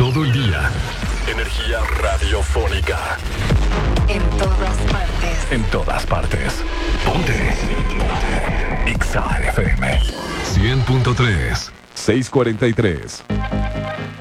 todo el día. Energía radiofónica. En todas partes. En todas partes. Ponte. Exa FM 100.3. 643.